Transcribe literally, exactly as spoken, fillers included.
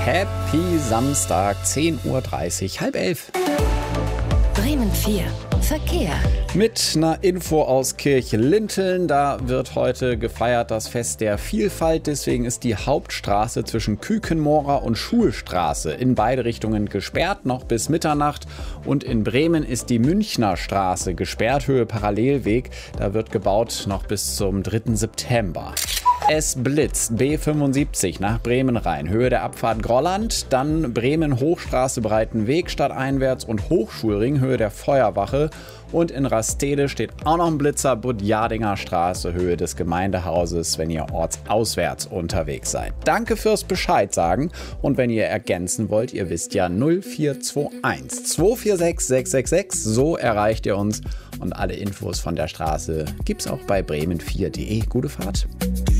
Happy Samstag, zehn Uhr dreißig, halb elf. Bremen vier. Verkehr. Mit einer Info aus Kirchlinteln, da wird heute gefeiert das Fest der Vielfalt. Deswegen ist die Hauptstraße zwischen Kükenmorer und Schulstraße in beide Richtungen gesperrt, noch bis Mitternacht. Und in Bremen ist die Münchner Straße gesperrt, Höhe Parallelweg. Da wird gebaut noch bis zum dritten September. Es blitzt B fünfundsiebzig nach Bremen rein, Höhe der Abfahrt Grolland, dann Bremen Hochstraße Breitenweg stadteinwärts und Hochschulring, Höhe der Feuerwache. Und in Rastede steht auch noch ein Blitzer, Budjardinger Straße, Höhe des Gemeindehauses, wenn ihr ortsauswärts unterwegs seid. Danke fürs Bescheid sagen und wenn ihr ergänzen wollt, ihr wisst ja null vier zwei eins zwei vier sechs sechs sechs sechs, so erreicht ihr uns und alle Infos von der Straße gibt's auch bei bremen vier punkt de. Gute Fahrt!